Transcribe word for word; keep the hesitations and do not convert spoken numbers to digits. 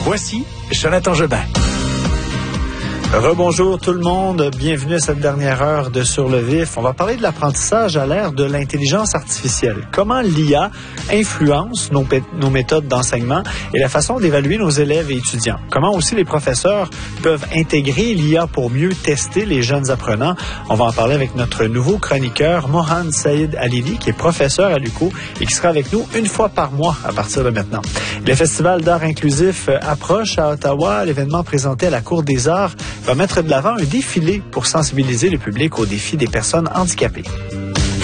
Voici Jonathan Jobin. Rebonjour tout le monde, bienvenue à cette dernière heure de Sur le Vif. On va parler de l'apprentissage à l'ère de l'intelligence artificielle. Comment l'I A influence nos, nos méthodes d'enseignement et la façon d'évaluer nos élèves et étudiants. Comment aussi les professeurs peuvent intégrer l'I A pour mieux tester les jeunes apprenants. On va en parler avec notre nouveau chroniqueur, Mohan Saïd Alili, qui est professeur à l'U Q O et qui sera avec nous une fois par mois à partir de maintenant. Le Festival d'art inclusif approche à Ottawa. L'événement présenté à la Cour des arts va mettre de l'avant un défilé pour sensibiliser le public aux défis des personnes handicapées.